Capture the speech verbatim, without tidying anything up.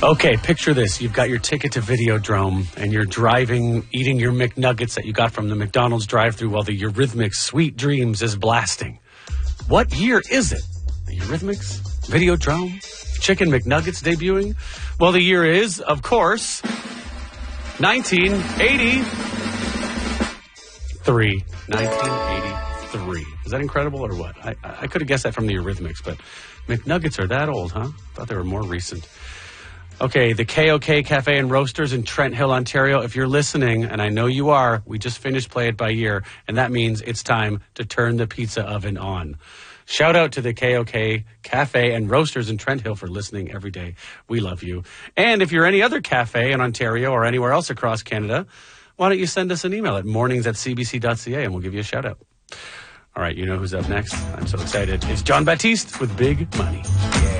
Okay, picture this. You've got your ticket to Videodrome, and you're driving, eating your McNuggets that you got from the McDonald's drive-thru while the Eurythmics' Sweet Dreams is blasting. What year is it? The Eurythmics? Videodrome? Chicken McNuggets debuting? Well, the year is, of course, nineteen eighty-three. nineteen eighty-three. Is that incredible or what? I, I could have guessed that from the Eurythmics, but McNuggets are that old, huh? Thought they were more recent. Okay, the K O K Cafe and Roasters in Trent Hill, Ontario. If you're listening, and I know you are, we just finished Play It By Year, and that means it's time to turn the pizza oven on. Shout out to the K O K Cafe and Roasters in Trent Hill for listening every day. We love you. And if you're any other cafe in Ontario or anywhere else across Canada, why don't you send us an email at mornings at c b c dot c a and we'll give you a shout out. All right, you know who's up next? I'm so excited. It's John Baptiste with Big Money.